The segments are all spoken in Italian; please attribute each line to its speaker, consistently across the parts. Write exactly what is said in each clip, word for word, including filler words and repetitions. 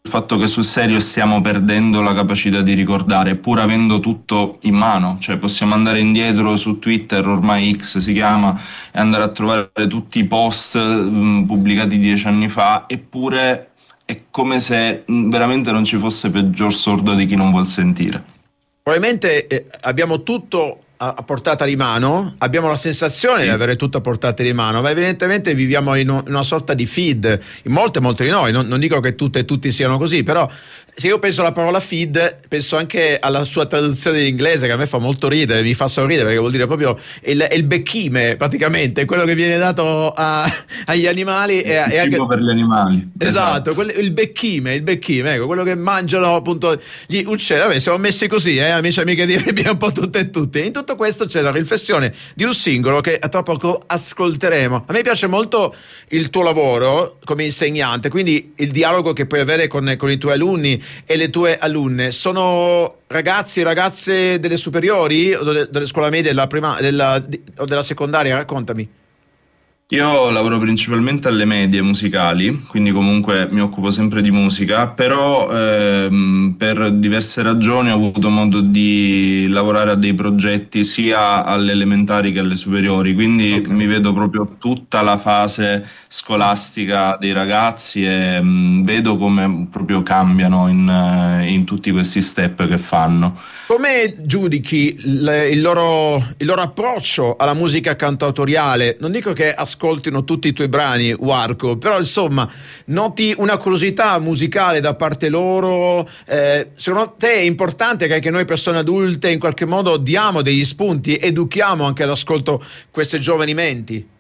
Speaker 1: fatto che sul serio stiamo perdendo la capacità di ricordare, pur avendo tutto in mano, cioè possiamo andare indietro su Twitter, ormai X si chiama, e andare a trovare tutti i post mh, pubblicati dieci anni fa, eppure è come se mh, veramente non ci fosse peggior sordo di chi non vuol sentire.
Speaker 2: Probabilmente eh, abbiamo tutto a, a portata di mano, abbiamo la sensazione
Speaker 1: Sì.
Speaker 2: di avere tutto a portata di mano, ma evidentemente viviamo in, un, in una sorta di feed, in molte, molte di noi, non, non dico che tutte e tutti siano così, però se io penso alla parola feed, penso anche alla sua traduzione in inglese, che a me fa molto ridere, mi fa sorridere, perché vuol dire proprio il, il becchime, praticamente, quello che viene dato a, agli animali.
Speaker 1: Il
Speaker 2: e, e anche,
Speaker 1: cibo per gli animali.
Speaker 2: esatto,
Speaker 1: Esatto.
Speaker 2: quel, il becchime, il becchime, ecco, quello che mangiano appunto gli uccelli. Vabbè, siamo messi così, eh, amici e amiche di Rebbia, un po' tutte e tutti. In tutto questo c'è la riflessione di un singolo che tra poco ascolteremo. A me piace molto il tuo lavoro come insegnante, quindi il dialogo che puoi avere con, con i tuoi alunni e le tue alunne. Sono ragazzi e ragazze delle superiori o delle, delle scuola media, della prima, della, o della secondaria? Raccontami.
Speaker 1: Io lavoro principalmente alle medie musicali, quindi comunque mi occupo sempre di musica, però ehm, per diverse ragioni ho avuto modo di lavorare a dei progetti sia alle elementari che alle superiori, quindi
Speaker 2: Ok.
Speaker 1: mi vedo proprio tutta la fase scolastica dei ragazzi e mh, vedo come proprio cambiano in, eh, in tutti questi step che fanno.
Speaker 2: Come giudichi il, il loro, il loro approccio alla musica cantautoriale? Non dico che ascoltino tutti i tuoi brani, Warco, però insomma, noti una curiosità musicale da parte loro? Eh, secondo te è importante che anche noi persone adulte in qualche modo diamo degli spunti, educhiamo anche all'ascolto queste giovani menti?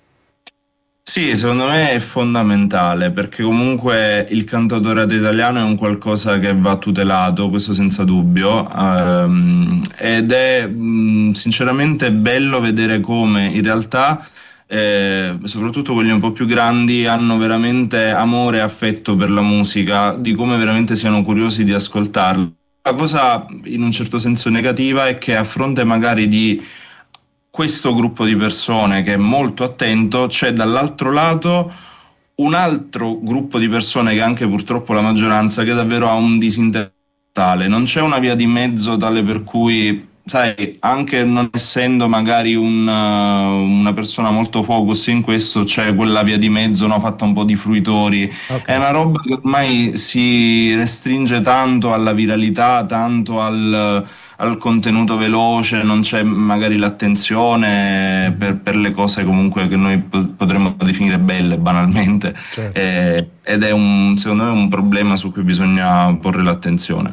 Speaker 1: Sì, secondo me è fondamentale perché comunque il cantautorato italiano è un qualcosa che va tutelato, questo senza dubbio, ehm, ed è mh, sinceramente bello vedere come in realtà, eh, soprattutto quelli un po' più grandi, hanno veramente amore e affetto per la musica, di come veramente siano curiosi di ascoltarla. La cosa in un certo senso negativa è che a fronte magari di questo gruppo di persone che è molto attento, c'è dall'altro lato un altro gruppo di persone che è anche purtroppo la maggioranza che davvero ha un disinteresse totale. Non c'è una via di mezzo tale per cui, sai, anche non essendo magari un, uh, una persona molto focus in questo, c'è quella via di mezzo, no, fatta un po' di fruitori. È
Speaker 2: Ok.
Speaker 1: una roba che ormai si restringe tanto alla viralità, tanto al al contenuto veloce, non c'è magari l'attenzione
Speaker 2: Mhm.
Speaker 1: per, per le cose comunque che noi po- potremmo definire belle banalmente.
Speaker 2: Certo.
Speaker 1: Eh, ed è un, secondo me un problema su cui bisogna porre l'attenzione.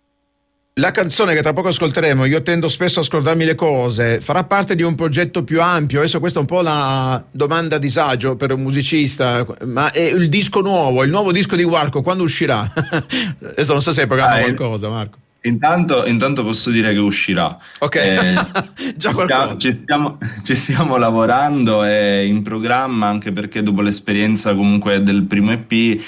Speaker 2: La canzone che tra poco ascolteremo, io tendo spesso a scordarmi le cose, farà parte di un progetto più ampio? Adesso questa è un po' la domanda a disagio per un musicista, ma è il disco nuovo, il nuovo disco di Warco, quando uscirà? Adesso non so se hai programma
Speaker 1: Ah, e-
Speaker 2: qualcosa, Marco.
Speaker 1: Intanto, intanto posso dire che uscirà.
Speaker 2: Ok,
Speaker 1: Eh,
Speaker 2: già
Speaker 1: ci, stia-
Speaker 2: qualcosa.
Speaker 1: ci stiamo, ci stiamo lavorando, è in programma anche perché dopo l'esperienza comunque del primo E P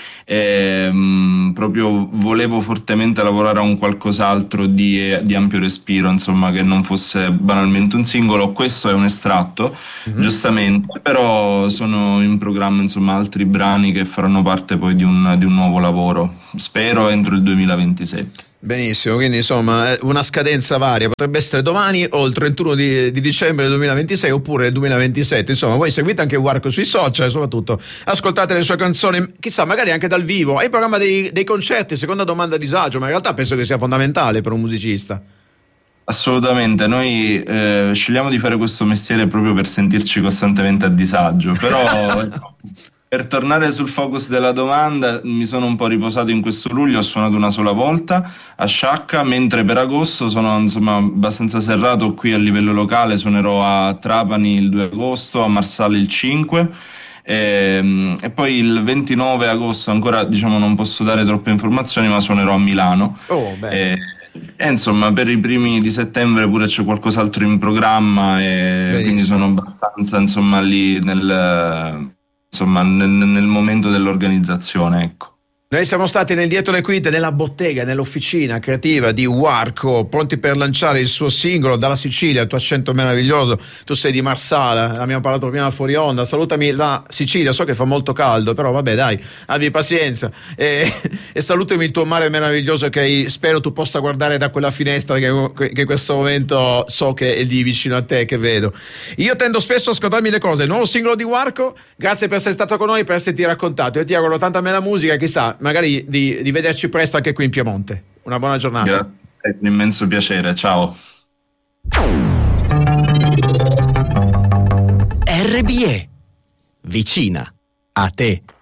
Speaker 1: ehm, proprio volevo fortemente lavorare a un qualcos'altro di, di ampio respiro, insomma, che non fosse banalmente un singolo. Questo è un estratto,
Speaker 2: Mhm.
Speaker 1: giustamente, però sono in programma insomma altri brani che faranno parte poi di un, di un nuovo lavoro, spero entro il duemilaventisette.
Speaker 2: Benissimo, quindi insomma una scadenza varia, potrebbe essere domani o il trentuno di, di dicembre del duemilaventisei oppure il duemilaventisette, insomma voi seguite anche Warco sui social e soprattutto ascoltate le sue canzoni, chissà magari anche dal vivo, hai in programma dei, dei concerti, seconda domanda a disagio, ma in realtà penso che sia fondamentale per un musicista.
Speaker 1: Assolutamente, noi eh, scegliamo di fare questo mestiere proprio per sentirci costantemente a disagio, però ecco, per tornare sul focus della domanda, mi sono un po' riposato in questo luglio, ho suonato una sola volta a Sciacca, mentre per agosto sono insomma abbastanza serrato qui a livello locale, suonerò a Trapani il due agosto, a Marsala il cinque. E, e poi il ventinove agosto ancora diciamo non posso dare troppe informazioni, ma suonerò a Milano.
Speaker 2: Oh,
Speaker 1: E,
Speaker 2: bene,
Speaker 1: e insomma, per i primi di settembre pure c'è qualcos'altro in programma e quindi sono
Speaker 2: benissimo.
Speaker 1: abbastanza insomma lì nel, insomma, nel, nel momento dell'organizzazione, ecco.
Speaker 2: Noi siamo stati nel dietro le quinte, nella bottega, nell'officina creativa di Warco, pronti per lanciare il suo singolo dalla Sicilia, il tuo accento meraviglioso. Tu sei di Marsala, abbiamo parlato prima fuori onda. Salutami la Sicilia, so che fa molto caldo, però vabbè, dai, abbi pazienza. E, e salutami il tuo mare meraviglioso che spero tu possa guardare da quella finestra che, che in questo momento so che è lì vicino a te, che vedo. Io tendo spesso a scordarmi le cose. Il nuovo singolo di Warco, grazie per essere stato con noi, per esserti raccontato. Io ti auguro tanta bella musica, chissà, magari di, di vederci presto anche qui in Piemonte. Una buona giornata.
Speaker 1: Grazie, è un immenso piacere, ciao.
Speaker 3: R B E, vicina a te.